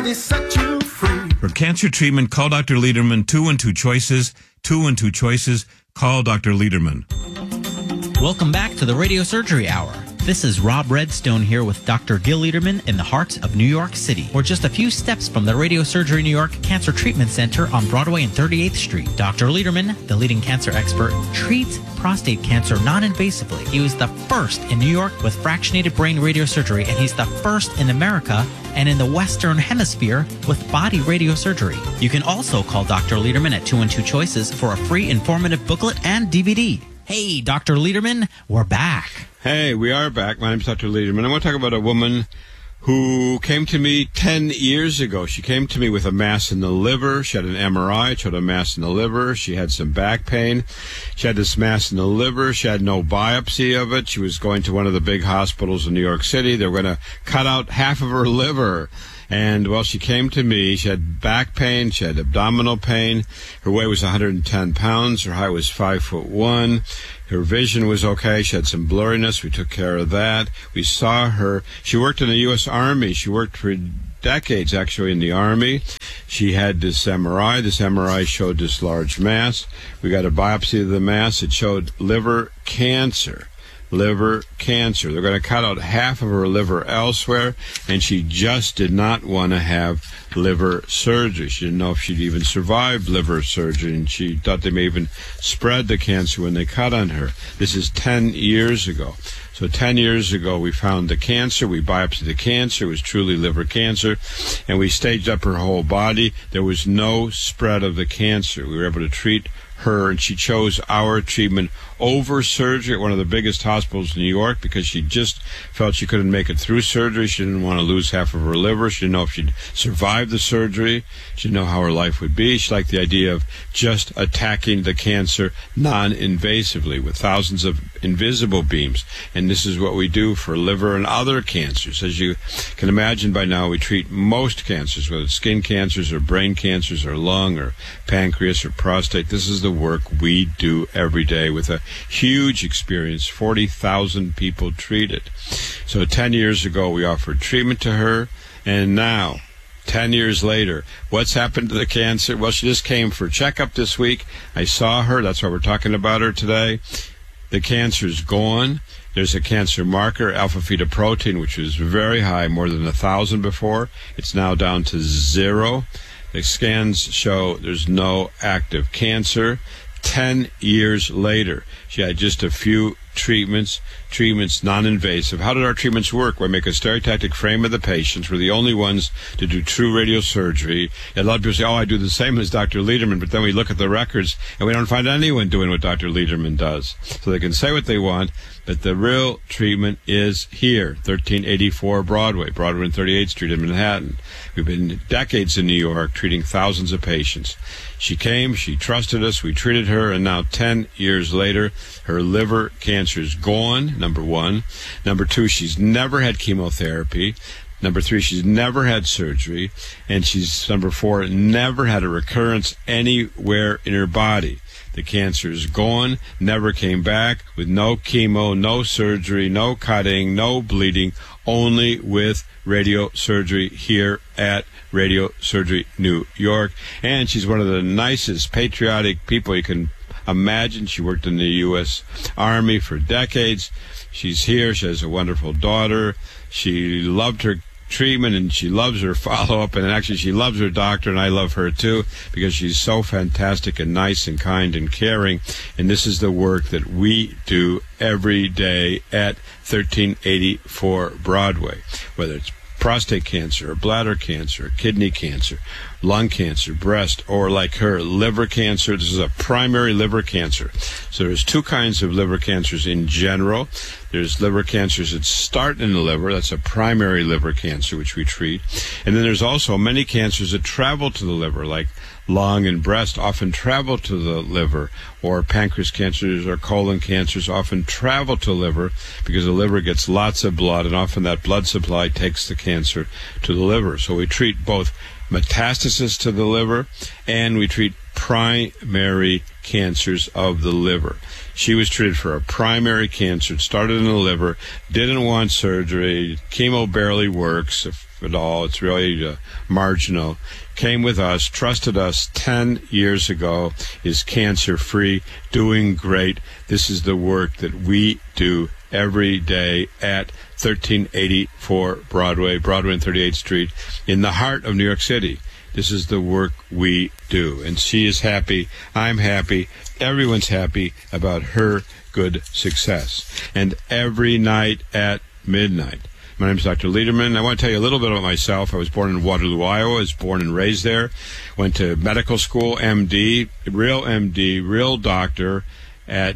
me set you free. For cancer treatment, call Dr. Lederman. 212 Choices. 212 Choices. Call Dr. Lederman. Welcome back to the Radio Surgery Hour. This is Rob Redstone here with Dr. Gil Lederman in the heart of New York City. We're just a few steps from the Radio Surgery New York Cancer Treatment Center on Broadway and 38th Street. Dr. Lederman, the leading cancer expert, treats prostate cancer non-invasively. He was the first in New York with fractionated brain radiosurgery, and he's the first in America and in the Western Hemisphere with body radiosurgery. You can also call Dr. Lederman at 212 Choices for a free informative booklet and DVD. Hey, Dr. Lederman, we're back. Hey, we are back. My name's Dr. Lederman. I want to talk about a woman who came to me 10 years ago. She came to me with a mass in the liver. She had an MRI. It showed a mass in the liver. She had some back pain. She had this mass in the liver. She had no biopsy of it. She was going to one of the big hospitals in New York City. They were going to cut out half of her liver. And, well, she came to me. She had back pain. She had abdominal pain. Her weight was 110 pounds. Her height was 5'1". Her vision was okay. She had some blurriness. We took care of that. We saw her. She worked in the U.S. Army. She worked for decades, actually, in the Army. She had this MRI. This MRI showed this large mass. We got a biopsy of the mass. It showed liver cancer. Liver cancer. They're going to cut out half of her liver elsewhere, and she just did not want to have liver surgery. She didn't know if she'd even survive liver surgery, and she thought they may even spread the cancer when they cut on her. This is 10 years ago. So 10 years ago, we found the cancer. We biopsied the cancer. It was truly liver cancer, and we staged up her whole body. There was no spread of the cancer. We were able to treat her, and she chose our treatment over surgery at one of the biggest hospitals in New York because she just felt she couldn't make it through surgery. She didn't want to lose half of her liver. She didn't know if she'd survive the surgery. She didn't know how her life would be. She liked the idea of just attacking the cancer non-invasively with thousands of invisible beams. And this is what we do for liver and other cancers. As you can imagine by now, we treat most cancers, whether it's skin cancers or brain cancers or lung or pancreas or prostate. This is the work we do every day with a huge experience, 40,000 people treated. So 10 years ago, we offered treatment to her, and now, 10 years later, what's happened to the cancer? Well, she just came for a checkup this week. I saw her. That's why we're talking about her today. The cancer's gone. There's a cancer marker, alpha-fetoprotein, which was very high, more than 1,000 before. It's now down to 0. The scans show there's no active cancer. 10 years later, she had just a few treatments non-invasive. How did our treatments work? We make a stereotactic frame of the patients. We're the only ones to do true radiosurgery. A lot of people say, I do the same as Dr. Lederman, but then we look at the records and we don't find anyone doing what Dr. Lederman does. So they can say what they want, but the real treatment is here, 1384 Broadway and 38th Street in Manhattan. We've been decades in New York treating thousands of patients. She came, she trusted us, we treated her, and now 10 years later, her liver cancer is gone, number one. Number two, she's never had chemotherapy. Number three, she's never had surgery. And she's, number four, never had a recurrence anywhere in her body. The cancer is gone, never came back, with no chemo, no surgery, no cutting, no bleeding, only with radiosurgery here at Radio Surgery New York. And she's one of the nicest, patriotic people you can imagine. She worked in the U.S. Army for decades. She's here. She has a wonderful daughter. She loved her treatment, and she loves her follow-up, and actually she loves her doctor, and I love her too, because she's so fantastic and nice and kind and caring. And this is the work that we do every day at 1384 Broadway, whether it's prostate cancer or bladder cancer or kidney cancer, lung cancer, breast, or like her, liver cancer. This is a primary liver cancer. So there's two kinds of liver cancers in general. There's liver cancers that start in the liver. That's a primary liver cancer, which we treat. And then there's also many cancers that travel to the liver, like lung and breast often travel to the liver, or pancreas cancers or colon cancers often travel to the liver because the liver gets lots of blood, and often that blood supply takes the cancer to the liver. So we treat both metastasis to the liver, and we treat primary cancers of the liver. She was treated for a primary cancer. It started in the liver, didn't want surgery, chemo barely works, at all. It's really marginal. Came with us, trusted us 10 years ago, is cancer-free, doing great. This is the work that we do every day at 1384 Broadway and 38th Street in the heart of New York City. This is the work we do. And she is happy. I'm happy. Everyone's happy about her good success. And every night at midnight. My name is Dr. Lederman. I want to tell you a little bit about myself. I was born in Waterloo, Iowa. I was born and raised there. Went to medical school, MD, real doctor at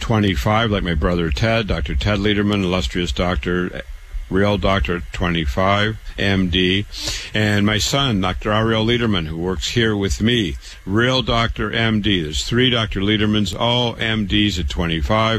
25, like my brother Ted, Dr. Ted Lederman, illustrious doctor, real doctor at 25, MD. And my son, Dr. Ariel Lederman, who works here with me, real doctor, MD. There's 3 Dr. Ledermans, all MDs at 25.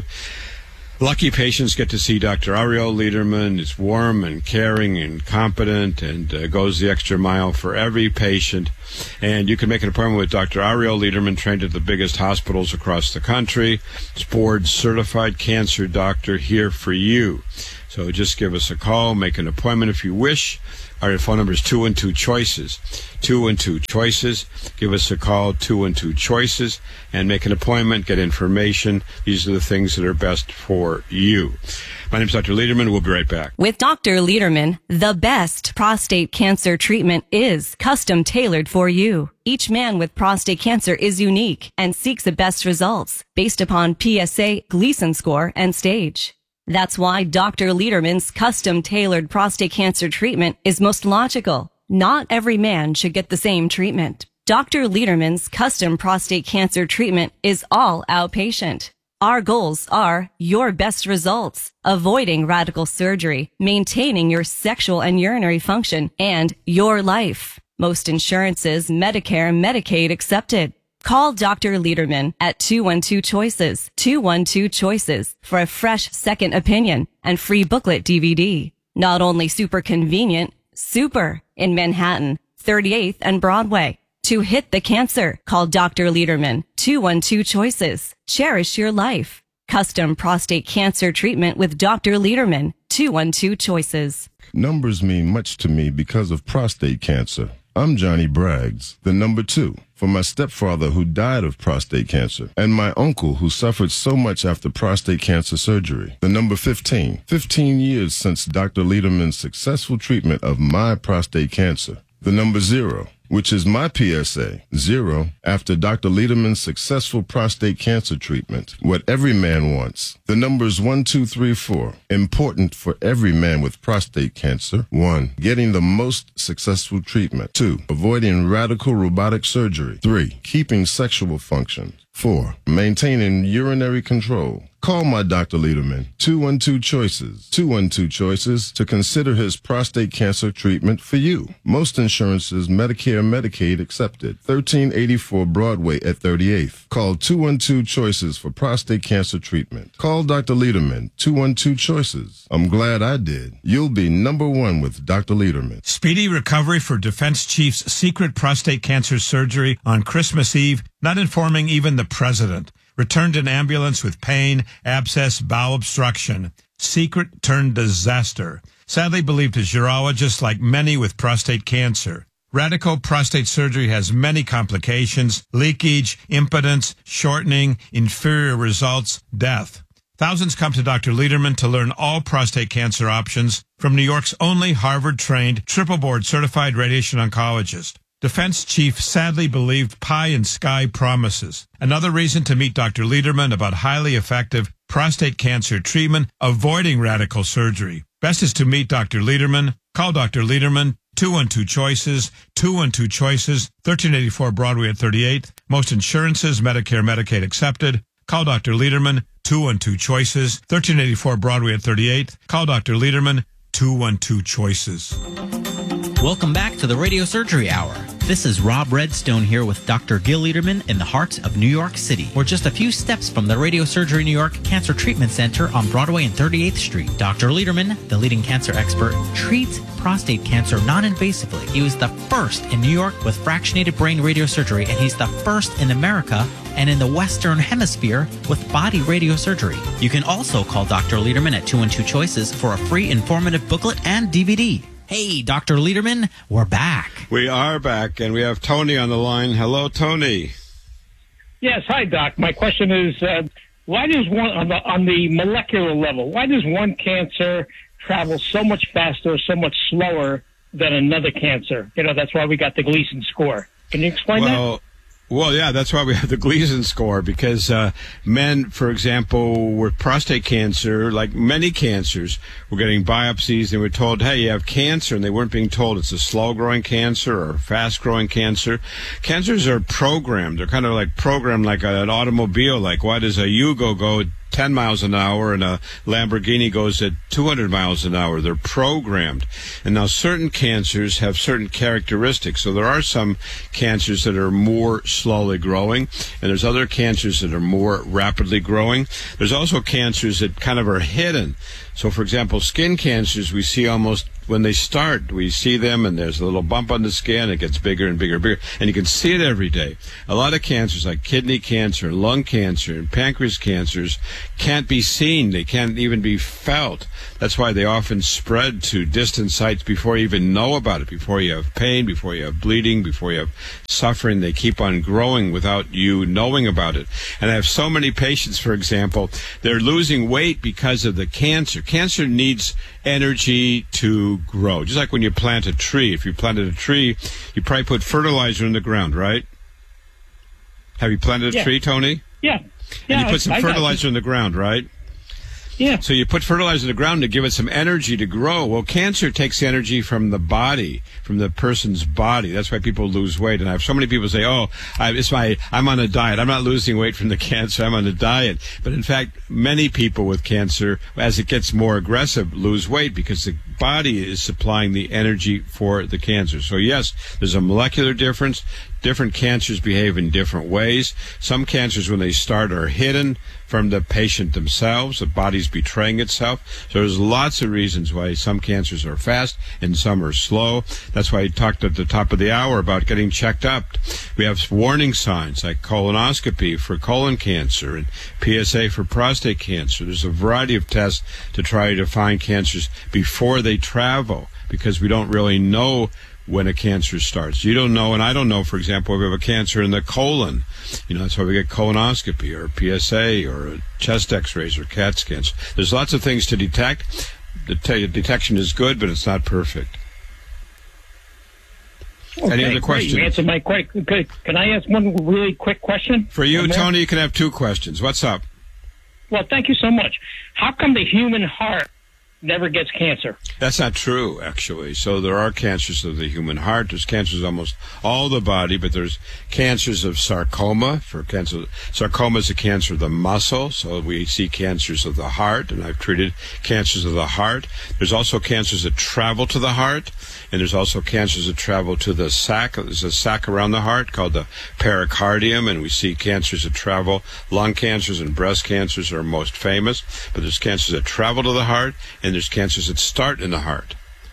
Lucky patients get to see Dr. Ariel Lederman. Is warm and caring and competent and goes the extra mile for every patient. And you can make an appointment with Dr. Ariel Lederman, trained at the biggest hospitals across the country. It's board-certified cancer doctor here for you. So just give us a call, make an appointment if you wish. Our phone number is 212-CHOICES. 212-CHOICES. Give us a call, 212-CHOICES, and make an appointment, get information. These are the things that are best for you. My name is Dr. Lederman. We'll be right back. With Dr. Lederman, the best prostate cancer treatment is custom tailored for you. Each man with prostate cancer is unique and seeks the best results based upon PSA, Gleason score, and stage. That's why Dr. Lederman's custom-tailored prostate cancer treatment is most logical. Not every man should get the same treatment. Dr. Lederman's custom prostate cancer treatment is all outpatient. Our goals are your best results, avoiding radical surgery, maintaining your sexual and urinary function, and your life. Most insurances, Medicare, Medicaid accepted. Call Dr. Lederman at 212-CHOICES, 212-CHOICES for a fresh second opinion and free booklet DVD. Not only super convenient, super in Manhattan, 38th and Broadway. To hit the cancer, call Dr. Lederman, 212-CHOICES. Cherish your life. Custom prostate cancer treatment with Dr. Lederman, 212-CHOICES. Numbers mean much to me because of prostate cancer. I'm Johnny Braggs, the number 2, for my stepfather who died of prostate cancer, and my uncle who suffered so much after prostate cancer surgery. The number 15, 15 years since Dr. Lederman's successful treatment of my prostate cancer. The number 0, which is my PSA, 0, after Dr. Lederman's successful prostate cancer treatment. What every man wants. The numbers 1, 2, 3, 4. Important for every man with prostate cancer. 1, getting the most successful treatment. 2, avoiding radical robotic surgery. 3, keeping sexual function. 4, maintaining urinary control. Call my Dr. Lederman, 212-CHOICES, 212-CHOICES, to consider his prostate cancer treatment for you. Most insurances, Medicare, Medicaid accepted. 1384 Broadway at 38th. Call 212-CHOICES for prostate cancer treatment. Call Dr. Lederman, 212-CHOICES. I'm glad I did. You'll be number 1 with Dr. Lederman. Speedy recovery for Defense Chief's secret prostate cancer surgery on Christmas Eve, not informing even the president. Returned in ambulance with pain, abscess, bowel obstruction. Secret turned disaster. Sadly believed his urologist, like many with prostate cancer. Radical prostate surgery has many complications: leakage, impotence, shortening, inferior results, death. Thousands come to Dr. Lederman to learn all prostate cancer options from New York's only Harvard-trained, triple-board certified radiation oncologist. Defense Chief sadly believed pie in sky promises. Another reason to meet Dr. Lederman about highly effective prostate cancer treatment, avoiding radical surgery. Best is to meet Dr. Lederman. Call Dr. Lederman, 212-CHOICES, 212-CHOICES, 1384 Broadway at 38th. Most insurances, Medicare, Medicaid accepted. Call Dr. Lederman, 212-CHOICES, 1384 Broadway at 38th. Call Dr. Lederman, 212-CHOICES. Welcome back to the Radio Surgery Hour. This is Rob Redstone here with Dr. Gil Lederman in the heart of New York City. We're just a few steps from the Radio Surgery New York Cancer Treatment Center on Broadway and 38th Street. Dr. Lederman, the leading cancer expert, treats prostate cancer non-invasively. He was the first in New York with fractionated brain radiosurgery, and he's the first in America and in the Western Hemisphere with body radiosurgery. You can also call Dr. Lederman at 212-CHOICES for a free informative booklet and DVD. Hey, Dr. Lederman, we're back. We are back, and we have Tony on the line. Hello, Tony. Yes, hi, Doc. My question is, why does one on the molecular level? Why does one cancer travel so much faster, so much slower than another cancer? That's why we got the Gleason score. Can you explain that? Well, yeah, that's why we have the Gleason score, because men, for example, with prostate cancer, like many cancers, were getting biopsies. They were told, hey, you have cancer, and they weren't being told it's a slow-growing cancer or a fast-growing cancer. Cancers are programmed. They're kind of like programmed like an automobile. Like, why does a Yugo go 10 miles an hour and a Lamborghini goes at 200 miles an hour? They're programmed. And now certain cancers have certain characteristics. So there are some cancers that are more slowly growing, and there's other cancers that are more rapidly growing. There's also cancers that kind of are hidden. So, for example, skin cancers, we see almost when they start, we see them and there's a little bump on the skin. It gets bigger and bigger and bigger, and you can see it every day. A lot of cancers like kidney cancer, lung cancer, and pancreas cancers can't be seen. They can't even be felt. That's why they often spread to distant sites before you even know about it, before you have pain, before you have bleeding, before you have suffering. They keep on growing without you knowing about it. And I have so many patients, for example, they're losing weight because of the cancer. Cancer needs energy to grow. Just like when you plant a tree. If you planted a tree, you probably put fertilizer in the ground, right? Have you planted a tree, Tony? Yeah. And you put some fertilizer in the ground, right? Yeah. So you put fertilizer in the ground to give it some energy to grow. Well, cancer takes energy from the body, from the person's body. That's why people lose weight. And I have so many people say, I'm on a diet. I'm not losing weight from the cancer. I'm on a diet. But in fact, many people with cancer, as it gets more aggressive, lose weight because the body is supplying the energy for the cancer. So yes, there's a molecular difference. Different cancers behave in different ways. Some cancers, when they start, are hidden from the patient themselves. The body's betraying itself. So there's lots of reasons why some cancers are fast and some are slow. That's why I talked at the top of the hour about getting checked up. We have warning signs like colonoscopy for colon cancer and PSA for prostate cancer. There's a variety of tests to try to find cancers before they travel, because we don't really know when a cancer starts. You don't know, and I don't know, for example, if we have a cancer in the colon. That's why we get colonoscopy or PSA or chest x-rays or CAT scans. There's lots of things to detect. The detection is good, but it's not perfect. Okay, any other questions? You answered my question. Can I ask one really quick question? For you, Tony, you can have two questions. What's up? Well, thank you so much. How come the human heart never gets cancer? That's not true, actually. So there are cancers of the human heart. There's cancers of almost all the body, but there's cancers of sarcoma. Sarcoma is a cancer of the muscle, so we see cancers of the heart, and I've treated cancers of the heart. There's also cancers that travel to the heart, and there's also cancers that travel to the sac. There's a sac around the heart called the pericardium, and we see cancers that travel. Lung cancers and breast cancers are most famous, but there's cancers that travel to the heart, and there's cancers that start in the heart.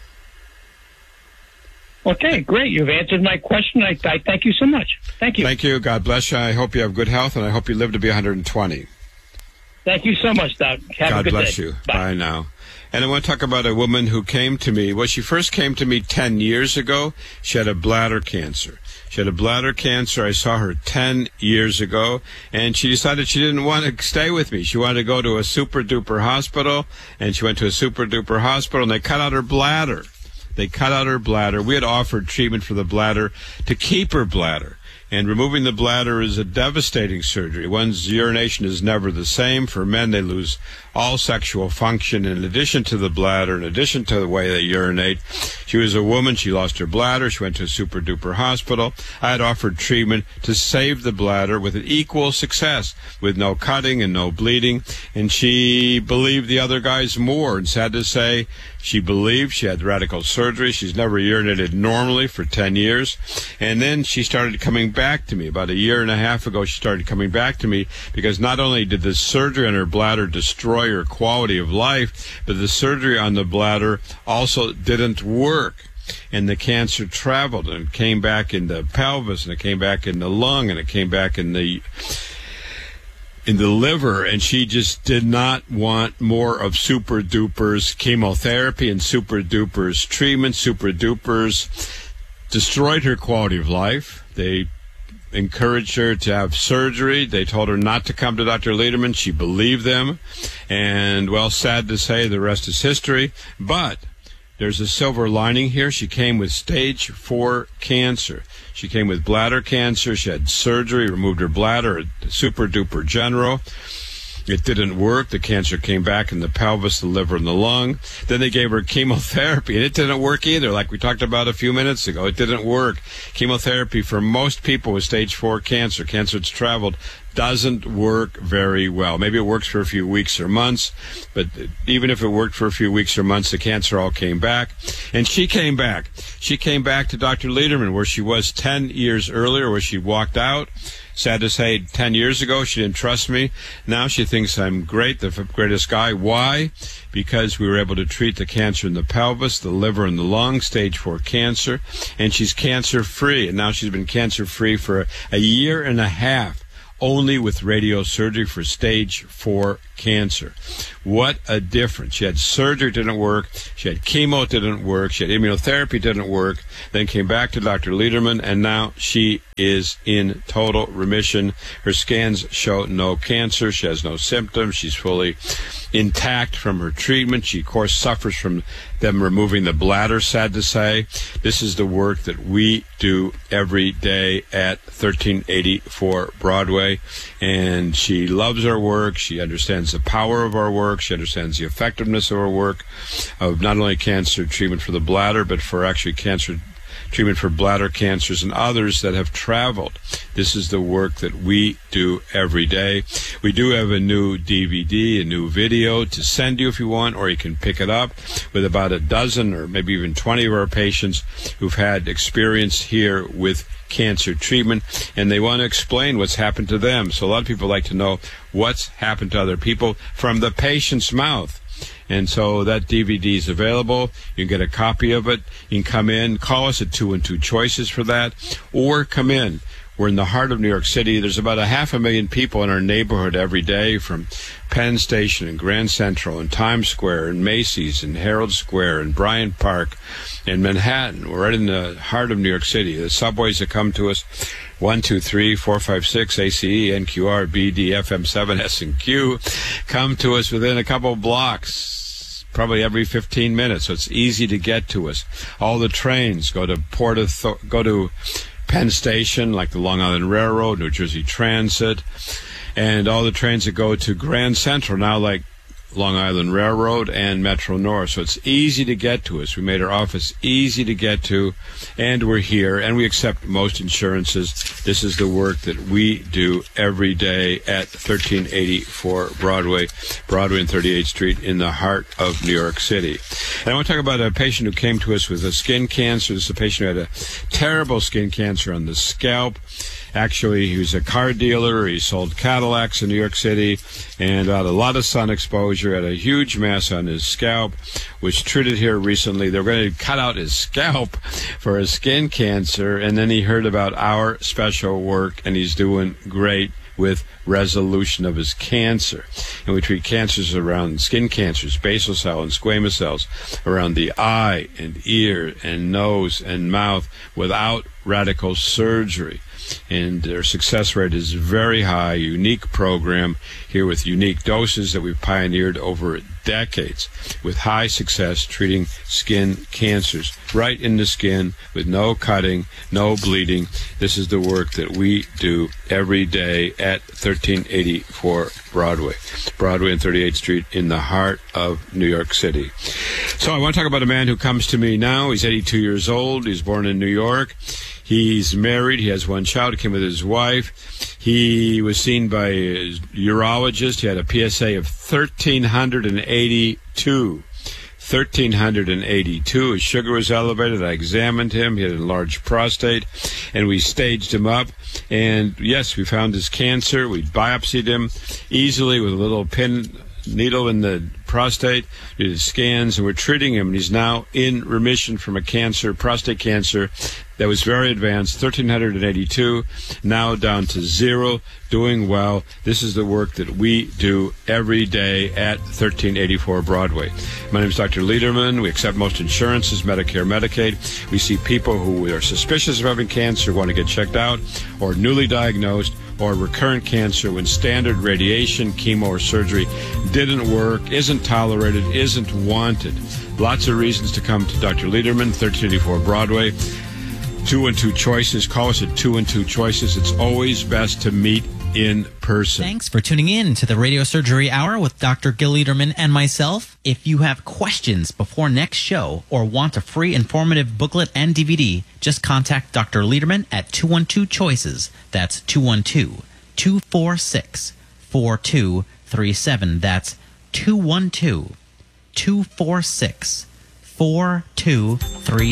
Okay, great. You've answered my question. I thank you so much. Thank you. Thank you. God bless you. I hope you have good health, and I hope you live to be 120. Thank you so much, Doc. Have a good day. God bless you. Bye now. And I want to talk about a woman who came to me. Well, she first came to me 10 years ago. She had a bladder cancer. She had a bladder cancer. I saw her 10 years ago, and she decided she didn't want to stay with me. She wanted to go to a super-duper hospital, and she went to a super-duper hospital, and they cut out her bladder. They cut out her bladder. We had offered treatment for the bladder to keep her bladder. And removing the bladder is a devastating surgery. One's urination is never the same. For men, they lose all sexual function in addition to the bladder, in addition to the way they urinate. She was a woman. She lost her bladder. She went to a super-duper hospital. I had offered treatment to save the bladder with an equal success, with no cutting and no bleeding. And she believed the other guys more. And sad to say, she believed. She had radical surgery. She's never urinated normally for 10 years. And then she started coming back to me. About a year and a half ago, she started coming back to me because not only did the surgery on her bladder destroy her quality of life, but the surgery on the bladder also didn't work. And the cancer traveled and came back in the pelvis, and it came back in the lung, and it came back in the in the liver, and she just did not want more of Super Duper's chemotherapy and Super Duper's treatment. Super Duper's destroyed her quality of life. They encouraged her to have surgery. They told her not to come to Dr. Lederman. She believed them. And, well, sad to say, the rest is history. But there's a silver lining here. She came with stage 4 cancer. She came with bladder cancer. She had surgery, removed her bladder, a Super Duper General. It didn't work. The cancer came back in the pelvis, the liver, and the lung. Then they gave her chemotherapy, and it didn't work either, like we talked about a few minutes ago. It didn't work. Chemotherapy for most people with stage 4 cancer that's traveled, doesn't work very well. Maybe it works for a few weeks or months, but even if it worked for a few weeks or months, the cancer all came back. And she came back. She came back to Dr. Lederman, where she was 10 years earlier, where she walked out. Sad to say, 10 years ago, she didn't trust me. Now she thinks I'm great, the greatest guy. Why? Because we were able to treat the cancer in the pelvis, the liver, and the lung, stage 4 cancer, and she's cancer-free. And now she's been cancer-free for a year and a half, only with radiosurgery for stage 4 cancer. What a difference. She had surgery, didn't work. She had chemo, didn't work. She had immunotherapy, didn't work. Then came back to Dr. Lederman, and now she is in total remission. Her scans show no cancer. She has no symptoms. She's fully intact from her treatment. She, of course, suffers from them removing the bladder, sad to say. This is the work that we do every day at 1384 Broadway, and she loves our work. She understands the power of our work. She understands the effectiveness of our work, of not only cancer treatment for the bladder, but for actually cancer treatment for bladder cancers and others that have traveled. This is the work that we do every day. We do have a new DVD, a new video to send you if you want, or you can pick it up with about a dozen or maybe even 20 of our patients who've had experience here with cancer treatment, and they want to explain what's happened to them. So a lot of people like to know what's happened to other people from the patient's mouth. And so that DVD is available. You can get a copy of it. You can come in, call us at 212-CHOICES for that, or come in. We're in the heart of New York City. There's about 500,000 people in our neighborhood every day, from Penn Station and Grand Central and Times Square and Macy's and Herald Square and Bryant Park and Manhattan. We're right in the heart of New York City. The subways that come to us, 1, 2, 3, 4, 5, 6, ACE, NQR, BD, FM7, S, and Q, come to us within a couple of blocks, probably every 15 minutes, so it's easy to get to us. All the trains go to Penn Station, like the Long Island Railroad, New Jersey Transit, and all the trains that go to Grand Central, now like Long Island Railroad and Metro North. So it's easy to get to us. We made our office easy to get to, and we're here, and we accept most insurances. This is the work that we do every day at 1384 Broadway and 38th Street in the heart of New York City. And I want to talk about a patient who came to us with a skin cancer. This is a patient who had a terrible skin cancer on the scalp. Actually, he was a car dealer. He sold Cadillacs in New York City and had a lot of sun exposure, had a huge mass on his scalp, was treated here recently. They were going to cut out his scalp for a skin cancer, and then he heard about our special work, and he's doing great with resolution of his cancer. And we treat cancers around skin cancers, basal cell and squamous cells, around the eye and ear and nose and mouth without radical surgery. And their success rate is very high. Unique program here with unique doses that we've pioneered over decades, with high success treating skin cancers right in the skin with no cutting, no bleeding. This is the work that we do every day at 1384 Broadway and 38th Street in the heart of New York City. So I want to talk about a man who comes to me now. He's 82 years old. He's born in New York. He's married. He has one child. He came with his wife. He was seen by a urologist. He had a PSA of 1,382. 1,382. His sugar was elevated. I examined him. He had an enlarged prostate, and we staged him up. And yes, we found his cancer. We biopsied him easily with a little needle in the prostate, did his scans, and we're treating him. And he's now in remission from a cancer, prostate cancer, that was very advanced, 1,382, now down to 0, doing well. This is the work that we do every day at 1384 Broadway. My name is Dr. Lederman. We accept most insurances, Medicare, Medicaid. We see people who are suspicious of having cancer, want to get checked out, or newly diagnosed, or recurrent cancer when standard radiation, chemo, or surgery didn't work, isn't tolerated, isn't wanted. Lots of reasons to come to Dr. Lederman, 1384 Broadway. 212 Choices. Call us at 212 Choices. It's always best to meet in person. Thanks for tuning in to the Radio Surgery Hour with Dr. Gil Lederman and myself. If you have questions before next show or want a free informative booklet and DVD, just contact Dr. Lederman at 212 Choices. That's 212-246-4237. That's 212-246-4237.